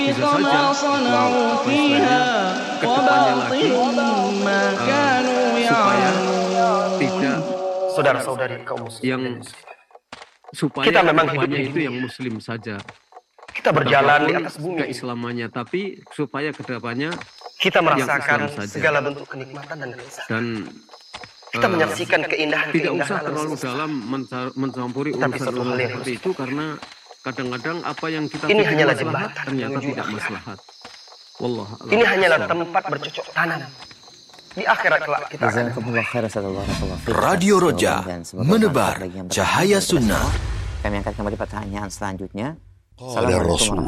bisa saja kedepannya lagi supaya tidak saudara-saudari kaum muslim yang supaya kita memang kedepannya itu yang muslim saja. Kita berjalan di atas bumi keislamannya, tapi supaya kedepannya kita merasakan segala bentuk kenikmatan dan keistimewaan. Dan kita menyaksikan keindahan. Tidak usah terlalu dalam mencampuri urusan seperti itu, karena kadang-kadang apa yang kita ini hanyalah maslahat ternyata tidak maslahat. Wallah. Ini hanyalah tempat bercocok tanam. Di akhirat kelak kita akan. Radio Roja menebar cahaya sunnah. Kami angkat kembali pertanyaan selanjutnya. Qala Rasul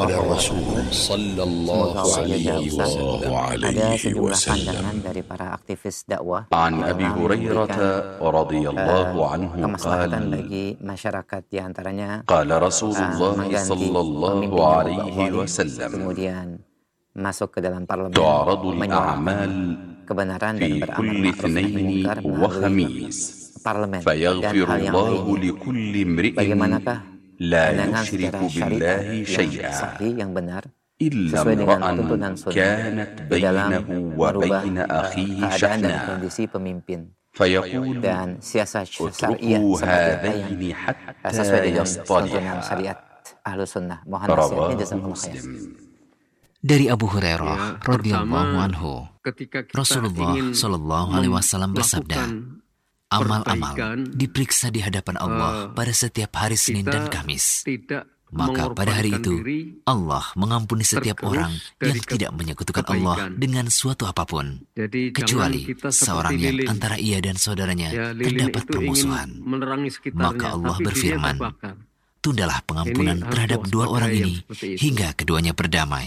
sallallahu alaihi wasallam. Ada sejumlah pandangan dari para aktivis dakwah An Abi Hurairah radhiyallahu anhu kemaslahatan bagi masyarakat, di antaranya qala Rasulullah sallallahu alaihi wasallam, kemudian masuk ke dalam parlemen, tu'radul a'mal kebenaran dan fi beramal kulli ma'ruf nahi itsnaini munkar wa melalui khamis parlemen dan hal yang fayaghfirullahu lainnya. likulli imri'in Bagaimanakah la pandangan secara yusyriku syariat billahi yang syai'a sahih, yang benar, illa sesuai dengan imra'an tuntunan sunnah kanat di dalam bainahu wa merubah baina akhihi keadaan dan syahna kondisi pemimpin fayaqulu dan siasat syariah utruku seperti apa yang hadaini hatta sesuai dengan tuntunan yastaliha. syariat ahlu sunnah. Mohon Rawahu nasihatnya, jazakumullah khair. Muslim. Dari Abu Hurairah radhiyallahu anhu, ketika kita Rasulullah Shallallahu alaihi wasallam bersabda, amal-amal diperiksa di hadapan Allah pada setiap hari Senin dan Kamis. Maka pada hari itu Allah mengampuni setiap orang yang tidak menyekutukan Allah dengan suatu apapun, kecuali seorang yang antara ia dan saudaranya terdapat permusuhan. Maka Allah berfirman, tundalah pengampunan terhadap dua orang ini hingga keduanya berdamai.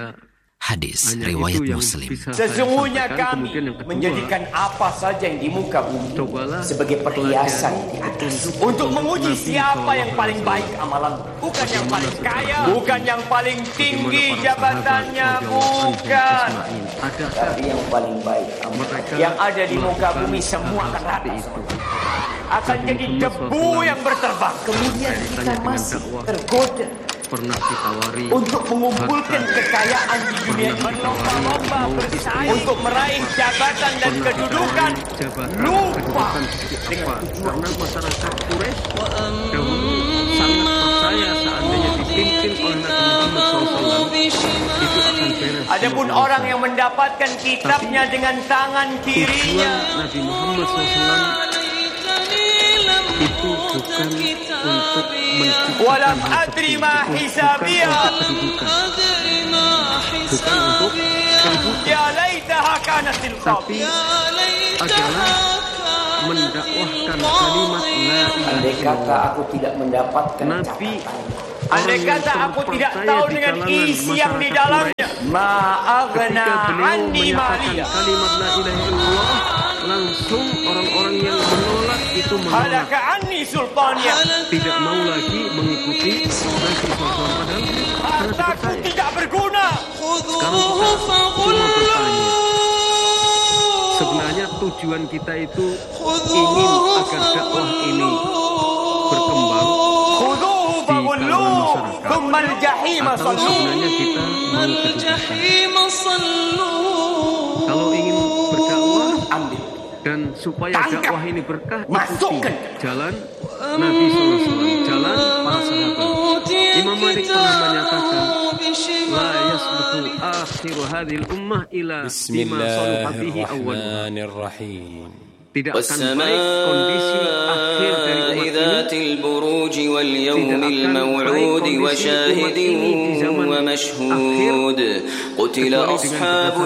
Hadis riwayat Muslim. Sesungguhnya kami menjadikan apa saja yang di muka bumi sebagai perhiasan di atas, untuk menguji siapa yang paling baik amalan. Bukan yang paling kaya, bukan yang paling tinggi jabatannya, bukan, tapi yang paling baik amalan. Yang ada di muka bumi semua akan rata, akan jadi debu yang berterbang. Kemudian kita masih tergoda untuk mengumpulkan kekayaan di dunia ini, berlomba-lomba bersaing untuk meraih jabatan dan kedudukan, lupa dengan karena masyarakat Quraisy dahulu sangat percaya seandainya dipimpin oleh Nabi Muhammad SAW itu akan beres. Adapun orang yang mendapatkan kitabnya dengan tangan kirinya, Nabi Muhammad SAW itu bukan untuk menciptakan walam adri ma hisabiyah, bukan untuk ya laitaha kanatil tapi adalah mendakwahkan kalimat la ilaha. Andai kata aku tidak mendapatkan Nabi, andai kata aku tidak tahu dengan isi yang di dalamnya, ma'aghna anni maliya, kalimat la ilaha illallah, langsung orang-orang yang menolak itu halaka anni sultaniya, tidak mau lagi mengikuti Nabi SAW, padahal hartaku tidak berguna. Sekarang kita cuma bertanya, sebenarnya tujuan kita itu ingin agar dakwah ini berkembang Khudhuhu di kalangan masyarakat, thumma al-jahima atau sallu. sebenarnya kita mau kedudukan. Kalau ingin berdakwah, Ambil, dan supaya tangkap, dakwah ini berkah, masukkan ikuti jalan Nabi SAW, jalan para sahabat. Imam Malik pernah menyatakan, la yasbutu akhiru hadhil ummah ila bima saluha bihi awwaluha. Tidak akan baik kondisi akhir dari umat ini, ذات البروج واليوم الموعود وشاهد ومشهود قتل أصحاب